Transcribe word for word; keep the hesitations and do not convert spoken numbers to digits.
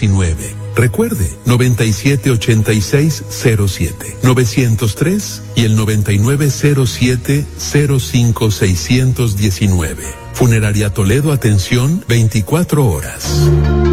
diecinueve. Recuerde, noventa y siete ochenta y seis cero siete, novecientos tres y el noventa y nueve cero siete cero cinco seiscientos diecinueve. Funeraria Toledo, atención veinticuatro horas.